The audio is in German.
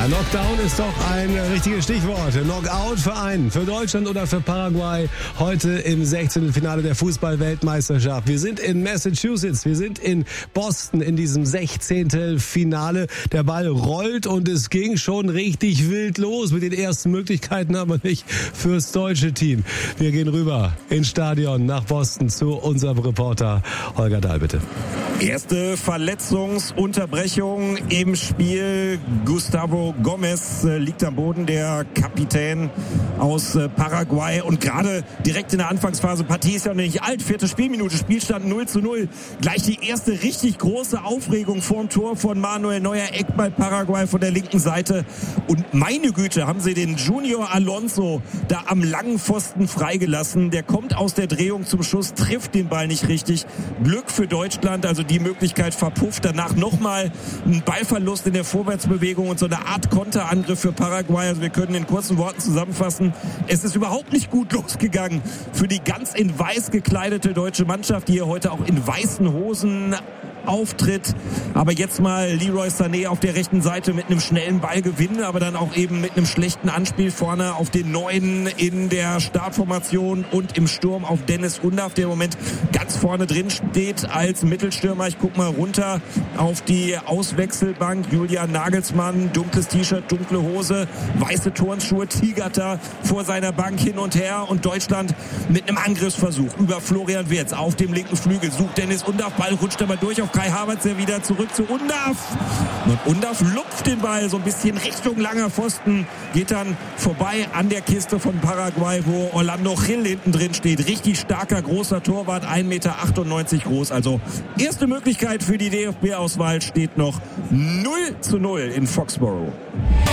Knockdown ist doch ein richtiges Stichwort. Knockout für einen, für Deutschland oder für Paraguay. Heute im 16. Finale der Fußball-Weltmeisterschaft. Wir sind in Massachusetts, wir sind in Boston in diesem 16. Finale. Der Ball rollt und es ging schon richtig wild los mit den ersten Möglichkeiten, aber nicht fürs deutsche Team. Wir gehen rüber ins Stadion nach Boston zu unserem Reporter Holger Dahl, bitte. Erste Verletzungsunterbrechung im Spiel. Gustavo Gomez liegt am Boden, der Kapitän aus Paraguay. Und gerade direkt in der Anfangsphase, Partie ist ja noch nicht alt, 4. Spielminute, Spielstand 0:0. Gleich die erste richtig große Aufregung vorm Tor von Manuel Neuer, Eckball Paraguay von der linken Seite. Und meine Güte, haben sie den Junior Alonso da am langen Pfosten freigelassen. Der kommt aus der Drehung zum Schuss, trifft den Ball nicht richtig. Glück für Deutschland, also die Möglichkeit verpufft. Danach nochmal ein Ballverlust in der Vorwärtsbewegung und so eine Art Konterangriff für Paraguay. Also wir können in kurzen Worten zusammenfassen, es ist überhaupt nicht gut losgegangen für die ganz in weiß gekleidete deutsche Mannschaft, die hier heute auch in weißen Hosen auftritt. Aber jetzt mal Leroy Sané auf der rechten Seite mit einem schnellen Ballgewinn, aber dann auch eben mit einem schlechten Anspiel vorne auf den Neuen in der Startformation und im Sturm auf Dennis Undaff, der im Moment ganz vorne drin steht als Mittelstürmer. Ich guck mal runter auf die Auswechselbank. Julian Nagelsmann, dunkles T-Shirt, dunkle Hose, weiße Turnschuhe, tigert da vor seiner Bank hin und her und Deutschland mit einem Angriffsversuch über Florian Wirtz auf dem linken Flügel. Sucht Dennis Undaff, Ball rutscht aber durch auf Kai Havertz, der wieder zurück zu Undaff. Und Undaff lupft den Ball so ein bisschen Richtung langer Pfosten, geht dann vorbei an der Kiste von Paraguay, wo Orlando Gil hinten drin steht. Richtig starker, großer Torwart, 1,98 Meter groß. Also erste Möglichkeit für die DFB-Auswahl steht noch 0:0 in Foxborough.